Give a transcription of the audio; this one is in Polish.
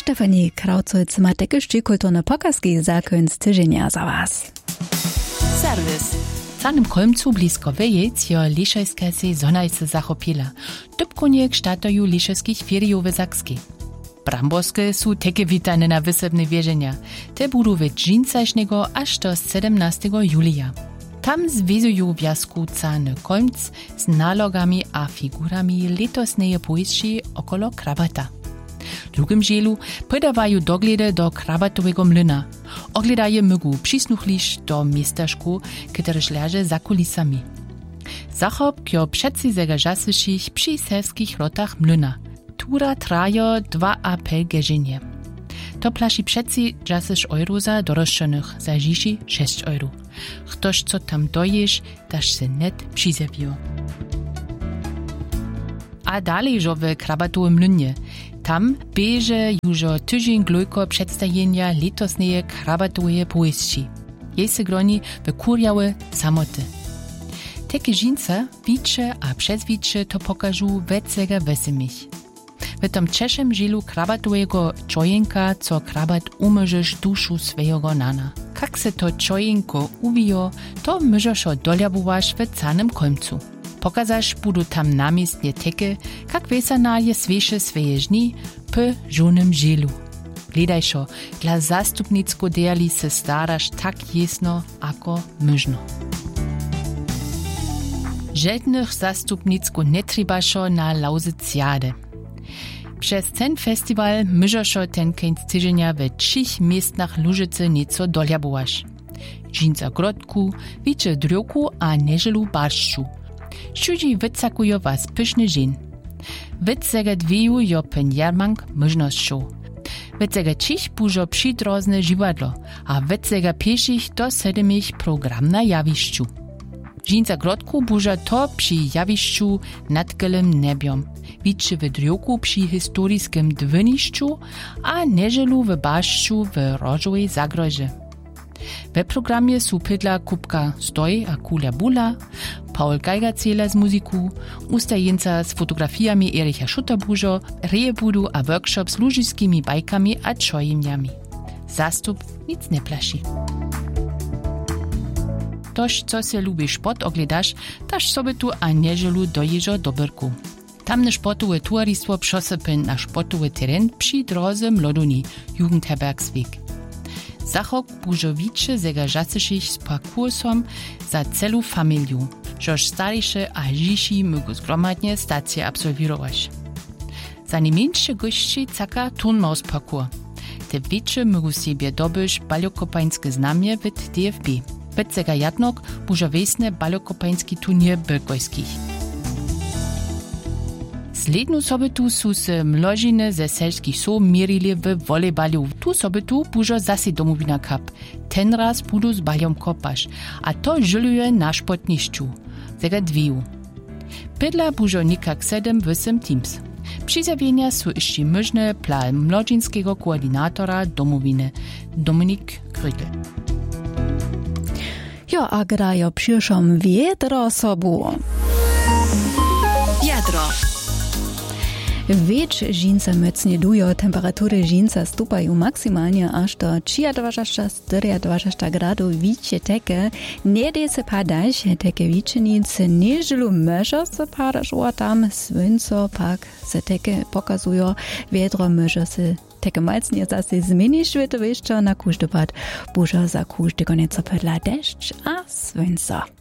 Stefanie Krautzoc ma tekišći kulturne pokazki za konc tydzienia za was. Serwis. W samym końcu blisko Wejec jo liszajska sezona se zachopila. Tybkonie kształtują liszajskich feriów w Zakski. Bramborskie są takie witane na wysebne wierzenia. Te budú od dżincaśnego aż do 17 julia. Tam zvezujú wjaskúcany końc z nalogami a figurami letosnej powieści okolo krabata. W drugim žielu podawajú dogledy do krabatovego mlyna. Ogledaje mygu přisnuchliš do miestašku, kteréž leže za kulisami. Zachop kjo přeci zega žasvišich při selských rotach mlyna. Tura trajo 2,5 geženje. To plaši přeci 10 euro za doroščených, za žiši 6 euro. Ktož co tam doješ, daš se net přizevio. A dalej žo w krabatovym mlynie. Tam bieže južo tyžień glojko przedstawienia letosneje krabatowe powieści. Jej se groni w kurjawe samoty. Teke žince, wicze a przezwicze to pokażu wecega wesemich. W tom czeszem žilu krabatowego czojenka, co krabat umożesz duszu swojego nana. Jak se to czojenko uwijo, to myżoszo doljabowasz w canym końcu. Pokazaš budu tam namiestnie teke, kak vesana je sveše sveje žni p žunym žilu. Gledajšo, dla zastupnicko dejali se staraš tak jesno, ako myžno. Želtnych zastupnicko netribašo na Lausitziade. Przez ten festiwal myžošo ten kęć tyženia we 3 miestnach Lužice nieco doljabowaš. Dżinca grodku, wicze drjoku a neželu baršču. Všudzi wycakują was pyszny żin. Wycega dwieju jo pen jarmank możnością. Wycega cich bużo przydrozne dziwadlo, a wycega pieszych do 7 program na jawiszczu. Dżinca grodku buża to przy jawiszczu nad gelem nebiom. Wiczy w drjoku przy historyskim dwyniszczu, a neżelu w baszczu w rożowej zagrozie. W programie są pydla Kupka Stoj a Kulia Bula, Paul Geigerzähler z muziku, ustajenca z fotografiami Ericha Schutterbužo, rejebudu a workshop z lužiskimi bajkami a čojimňami. Zastup nic ne plaši. Tož, co se lubi šport ogledaš, taž sobie tu a neželu doježo do Brku. Tamne športowe towaristwo přosypin na športowy teren przy drodze Mloduni, Jugendherbergsweg. Zachok bužo wicze zega žasyšich z parkursom za celu familiu, žož stariše a žiši mogu zgromadnie stacje absolwirować. Za najmniejsze gości caka turnmaus parkour. Te wicze mogu sobie dobyć baliokopańskie znamie w DFB. Wet zega jadnok bužo wesne baliokopański turnier bylkojskich. Slednu sobotu su se mložine ze selskich sow mierili w volejbalu. Tu sobotu bužo zasi domowina cup. Ten raz budu z baljom kopaš, a to žiluje na športnišću. Zega dviju. Pydla bužo nikak 7-8 teams. Přizawienia su išći myžne pla mložinskiego koordinatora domowiny Dominik Krügel. Jo, a grajo przyszłom wiedro sobu. Wiedro. Wiecz žince mocnie dujo, temperatury žinca stupają maksymalnie aż do 23-24 gradów wicie teke. Nie de se padać, teke wiczenice nie żylu może se padać, a tam słońco pak se teke pokazują, wiedro może se teke malcnie zase zmieni światowieszczo na każdy pad, bużo za każdego nieco padla deszcz a słońco.